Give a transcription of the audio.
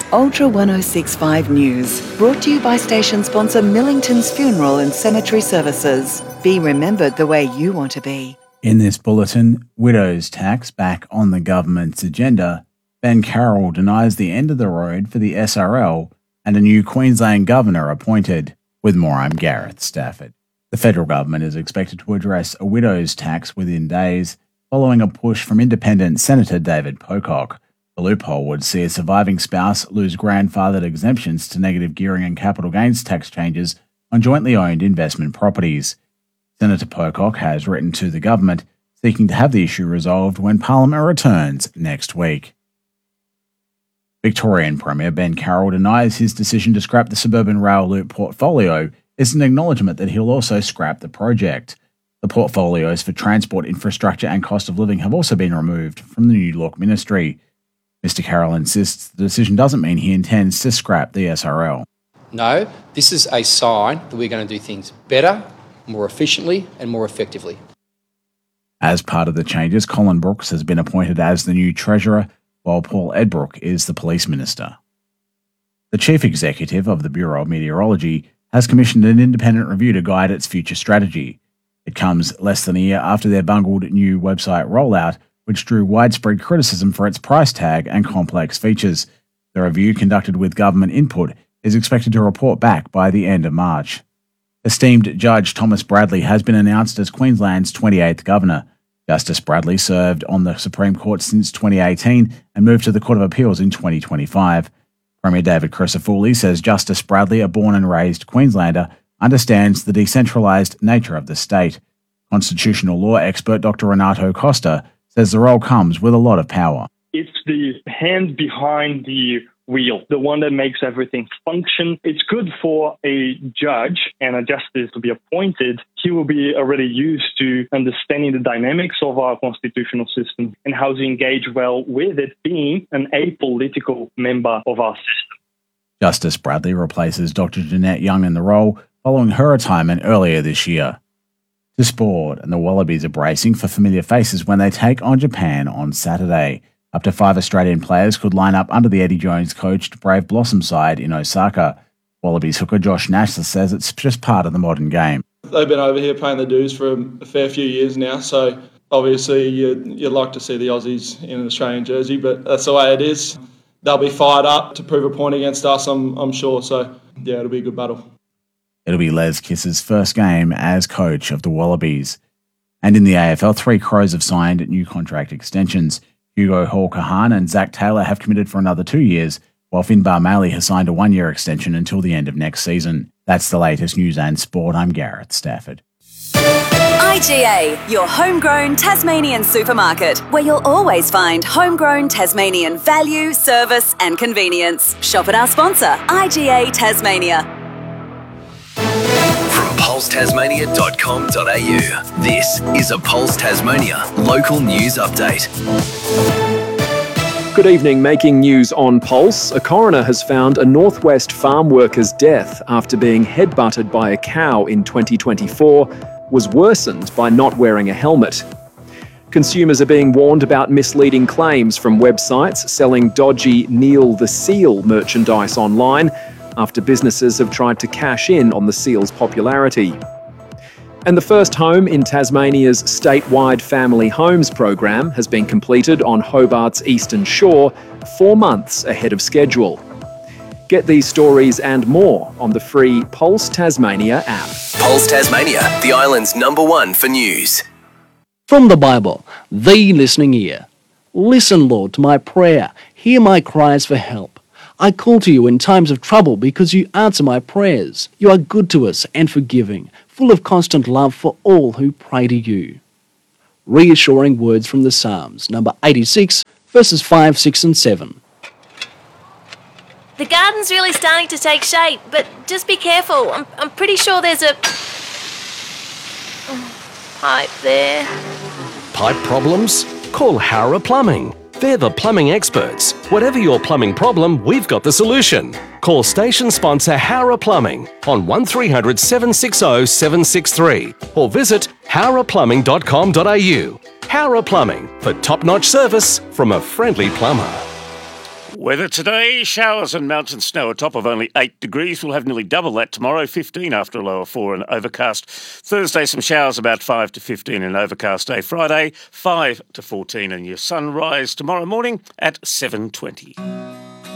Ultra 1065 News, brought to you by station sponsor Millington's Funeral and Cemetery Services. Be remembered the way you want to be. In this bulletin, widows' tax back on the government's agenda. Ben Carroll denies the end of the road for the SRL, and a new Queensland governor appointed. With more, I'm Gareth Stafford. The federal government is expected to address a widow's tax within days, following a push from independent Senator David Pocock. The loophole would see a surviving spouse lose grandfathered exemptions to negative gearing and capital gains tax changes on jointly owned investment properties. Senator Pocock has written to the government, seeking to have the issue resolved when Parliament returns next week. Victorian Premier Ben Carroll denies his decision to scrap the suburban rail loop portfolio is an acknowledgement that he'll also scrap the project. The portfolios for transport infrastructure and cost of living have also been removed from the New Look ministry. Mr Carroll insists the decision doesn't mean he intends to scrap the SRL. No, this is a sign that we're going to do things better, more efficiently and more effectively. As part of the changes, Colin Brooks has been appointed as the new Treasurer, while Paul Edbrook is the Police Minister. The Chief Executive of the Bureau of Meteorology has commissioned an independent review to guide its future strategy. It comes less than a year after their bungled new website rollout, which drew widespread criticism for its price tag and complex features. The review, conducted with government input, is expected to report back by the end of March. Esteemed Judge Thomas Bradley has been announced as Queensland's 28th Governor. Justice Bradley served on the Supreme Court since 2018 and moved to the Court of Appeals in 2025. Premier David Crisafulli says Justice Bradley, a born and raised Queenslander, understands the decentralised nature of the state. Constitutional law expert Dr Renato Costa says the role comes with a lot of power. It's the hand behind the wheel, the one that makes everything function. It's good for a judge and a justice to be appointed. He will be already used to understanding the dynamics of our constitutional system and how to engage well with it, being an apolitical member of our system. Justice Bradley replaces Dr Jeanette Young in the role following her retirement earlier this year. To sport, and the Wallabies are bracing for familiar faces when they take on Japan on Saturday. Up to 5 Australian players could line up under the Eddie Jones-coached Brave Blossom side in Osaka. Wallabies hooker Josh Nash says it's just part of the modern game. They've been over here paying the dues for a fair few years now, so obviously you'd like to see the Aussies in an Australian jersey, but that's the way it is. They'll be fired up to prove a point against us, I'm sure, so yeah, it'll be a good battle. It'll be Les Kiss's first game as coach of the Wallabies. And in the AFL, 3 Crows have signed new contract extensions. Hugo Hall-Kahan and Zach Taylor have committed for another 2 years, while Finbar Maley has signed a 1-year extension until the end of next season. That's the latest news and sport. I'm Gareth Stafford. IGA, your homegrown Tasmanian supermarket, where you'll always find homegrown Tasmanian value, service and convenience. Shop at our sponsor, IGA Tasmania. From pulsetasmania.com.au, this is a Pulse Tasmania local news update. Good evening. Making news on Pulse, a coroner has found a Northwest farm worker's death after being headbutted by a cow in 2024 was worsened by not wearing a helmet. Consumers are being warned about misleading claims from websites selling dodgy Neil the Seal merchandise online after businesses have tried to cash in on the seal's popularity. And the first home in Tasmania's statewide family homes program has been completed on Hobart's Eastern Shore 4 months ahead of schedule. Get these stories and more on the free Pulse Tasmania app. Pulse Tasmania, the island's #1 for news. From the Bible, the listening ear. Listen, Lord, to my prayer. Hear my cries for help. I call to you in times of trouble because you answer my prayers. You are good to us and forgiving, full of constant love for all who pray to you. Reassuring words from the Psalms, number 86, verses 5, 6 and 7. The garden's really starting to take shape, but just be careful. I'm pretty sure there's a pipe there. Pipe problems? Call Howrah Plumbing. They're the plumbing experts. Whatever your plumbing problem, we've got the solution. Call station sponsor Howrah Plumbing on 1300 760 763 or visit howrahplumbing.com.au. Howrah Plumbing for top-notch service from a friendly plumber. Weather today, showers and mountain snow, a top of only 8 degrees. We'll have nearly double that tomorrow, 15 after a low of 4 and overcast. Thursday, some showers about 5 to 15 and overcast day. Friday, 5 to 14 and your sunrise tomorrow morning at 7:20.